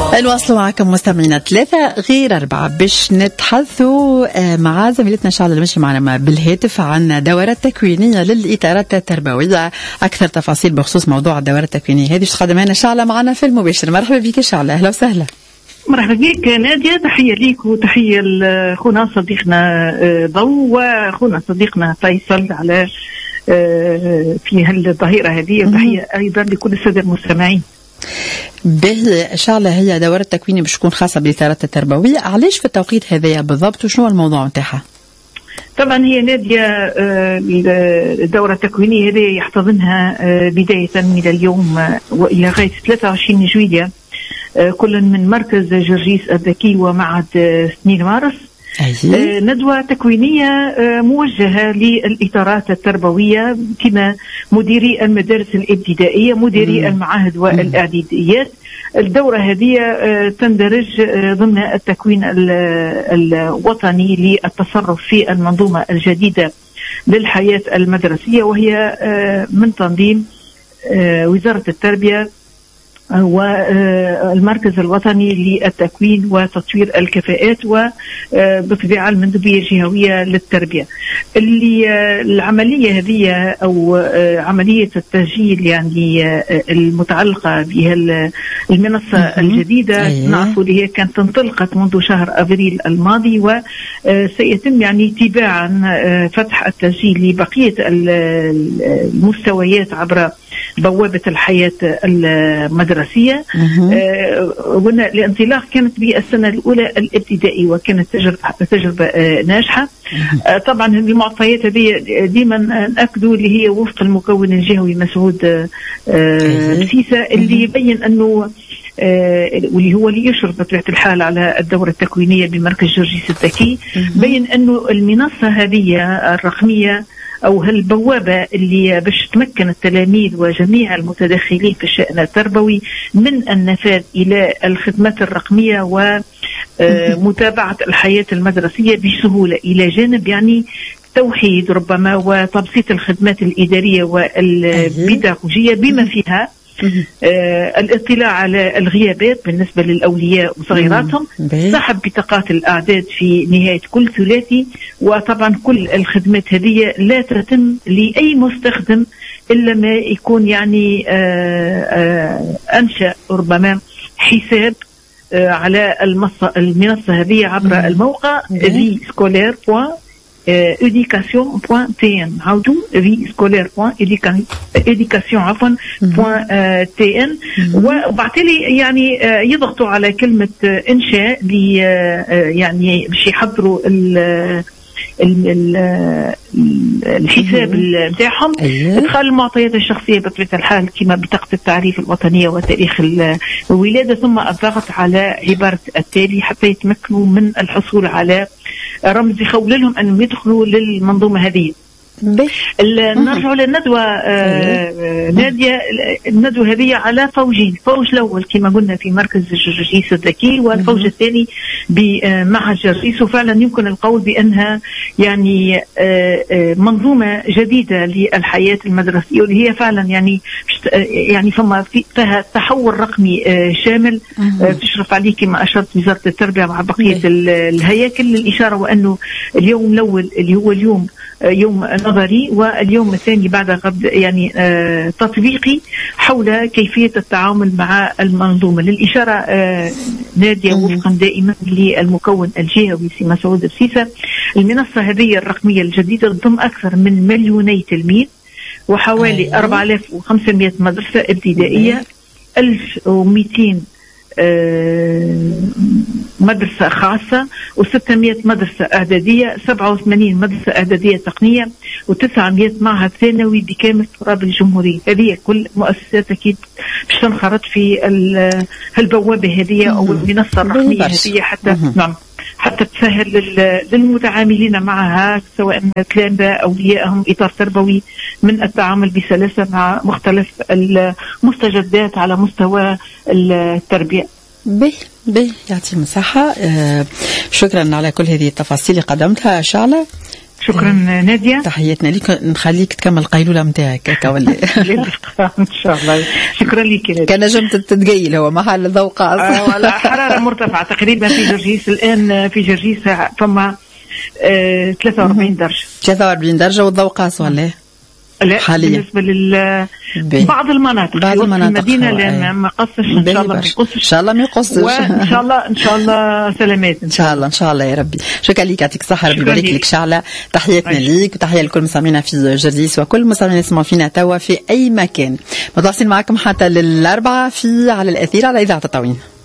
نواصلوا معكم مستمعينا 3-4 باش نتحدثوا مع زميلتنا شعلة المشي معنا بالهاتف عن دورات تكوينية للإطارات التربوية. أكثر تفاصيل بخصوص موضوع الدورات التكوينية هذه تقدمها لنا شعلة معنا في المباشر. مرحبا بك شعلة. أهلا وسهلا. مرحبا بك نادية، تحية ليك وتحية لخونا صديقنا ضو وخونا صديقنا فيصل على في هالظهيرة هذه، وتحية أيضا لكل السادة المستمعين. باهي شعلة، هي دورة تكوينية باش تكون خاصة بالإطارات التربوية، علاش في التوقيت هذايا بالضبط وشنو الموضوع نتاعها؟ طبعا هي نادية الدورة التكوينية هذه يحتضنها بداية من اليوم وإلى غاية 23 جويلية كل من مركز جرجيس الذكي ومعهد سنين مارس. ندوة تكوينية موجهة للإطارات التربوية كما مديري المدارس الابتدائية، مديري المعاهد والإعداديات. الدورة هذه تندرج ضمن التكوين الوطني للتصرف في المنظومة الجديدة للحياة المدرسية، وهي من تنظيم وزارة التربية والمركز الوطني للتكوين وتطوير الكفاءات وبطبيعة المندوبية الجهوية للتربية. العملية هذه أو عملية التسجيل يعني المتعلقة بها المنصة الجديدة نعرف اللي هي كانت انطلقت منذ شهر أبريل الماضي، وسيتم يعني تباعا فتح التسجيل لبقية المستويات عبر بوابة الحياة المدرسية. الانطلاق كانت بالسنة الأولى الابتدائي وكانت تجربة ناجحة. طبعا المعطيات هذه ديما نأكدوا اللي هي وفق المكون الجهوي مسعود بسيسة اللي يبين أنه واللي هو اللي يشرف بطبيعة الحال على الدورة التكوينية بمركز جرجيس الذكي، بين أنه المنصة هذه الرقمية أو هالبوابة اللي باش تمكن التلاميذ وجميع المتدخلين في الشأن التربوي من النفاذ إلى الخدمات الرقمية ومتابعة الحياة المدرسية بسهولة، إلى جانب يعني توحيد ربما وتبسيط الخدمات الإدارية والبيداغوجية بما فيها الاطلاع على الغيابات بالنسبة للأولياء وصغيراتهم، سحب بطاقات الأعداد في نهاية كل ثلاثي. وطبعا كل الخدمات هذه لا تتم لأي مستخدم إلا ما يكون يعني أنشأ ربما حساب على المنصة هذه عبر الموقع viescolaire.education.tn عودوا viescolaire.education.tn وبعتلي يعني يضغطوا على كلمة إنشاء لي يعني باش يحضروا الحساب نتاعهم. ادخال المعطيات الشخصيه بطبيعه الحال كما بطاقه التعريف الوطنيه وتاريخ الولاده، ثم الضغط على عباره التالي حتى يتمكنوا من الحصول على رمز يخول لهم انهم يدخلوا للمنظومه هذه. نرجع للندوة نادية. الندوة هذه على فوجين، الفوج الأول كما قلنا في مركز جرجيس الذكي، والفوج الثاني بمعهد جرجيس. وفعلا يمكن القول بأنها يعني منظومة جديدة للحياة المدرسية، واللي هي فعلا يعني فيها تحول رقمي شامل تشرف عليه كما أشرت وزارة التربية مع بقية الهياكل. الإشارة وأنه اليوم الأول اللي هو اليوم يوم نظري، واليوم الثاني بعد غد يعني تطبيقي حول كيفية التعامل مع المنظومة. للإشارة نادية وفقا دائما للمكون الجهوي سي مسعود بسيسة، المنصة هذه الرقمية الجديدة تضم أكثر من 2,000,000 تلميذ وحوالي 4,500 مدرسة ابتدائية، 1,200 مدرسة خاصة و600 مدرسة إعدادية، 87 مدرسة إعدادية تقنية و900 معهد ثانوي بكامل تراب الجمهورية. هذه كل مؤسسات أكيد باش تنخرط في هالبوابة هذه أو المنصة الرقمية هذه حتى تسهل للمتعاملين معها سواء تلامذة أوليائهم إطار تربوي من التعامل بسلاسة مع مختلف المستجدات على مستوى التربية. يعطي مساحة. شكرا على كل هذه التفاصيل اللي قدمتها شعلة. شكرا نادية. تحياتنا ليك، نخليك تكمل القيلولة متاعك هكا ولا ان شاء الله. شكرا لك نادية. كان نجم تتقيل هو محل الضوء قاص. ولا حرارة مرتفعة تقريبا في جرجيس الآن، في جرجيس فما 43 درجة. 43 درجة والضوء قاس ولا لا حاليا بالنسبة بعض المناطق بعض المناطق المدينة لأن ما قصش. إن شاء الله ما يقصش، إن شاء الله ما يقصش، وإن شاء الله إن شاء الله سلامات إن شاء الله إن شاء الله يا ربي. شكرا لك، يعطيك الصحة، ربي يبارك لك شعلة. تحياتنا ليك وتحية لكل مستمعينا في جرجيس وكل مستمعينا يسمعوا فينا توا في أي مكان. متواصلين معكم حتى للأربعة في على الأثير على إذاعة التطاوين.